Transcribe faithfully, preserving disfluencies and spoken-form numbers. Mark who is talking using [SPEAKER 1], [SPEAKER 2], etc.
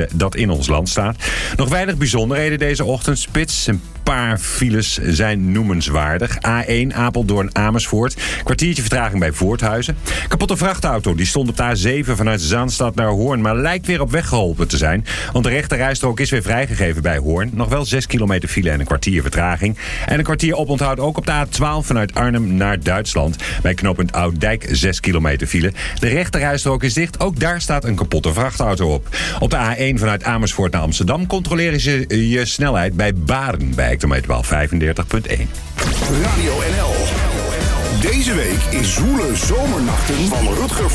[SPEAKER 1] verkeer dat in ons land staat. Nog weinig bijzonderheden deze ochtendspits. Een paar files zijn noemenswaardig. A één Apeldoorn-Amersfoort. Kwartiertje vertraging bij Voorthuizen. Kapotte vrachtauto die stond op de A zeven vanuit Zaanstad naar Hoorn, maar lijkt weer op weg geholpen te zijn. Want de rechterrijstrook is weer vrijgegeven bij Hoorn. Nog wel zes kilometer file en een kwartier vertraging. En een kwartier oponthoud ook op de A twaalf vanuit Arnhem naar Duitsland. Bij knooppunt Ouddijk zes kilometer file. De rechterrijstrook is dicht. Ook daar staat een kapotte vrachtauto op. Op de A één vanuit Amersfoort naar Amsterdam controleren ze je snelheid bij Baren bij hectometerpaal vijfendertig komma één.
[SPEAKER 2] Radio N L. Deze week is Zwoele Zomernachten van Rutger van